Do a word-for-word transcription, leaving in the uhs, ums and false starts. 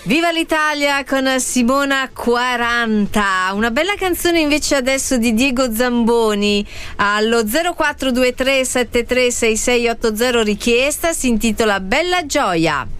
Viva l'Italia con Simona quaranta. Una bella canzone invece adesso di Diego Zamboni allo zero quattro due tre sette tre sei sei otto zero richiesta, si intitola Bella Gioia.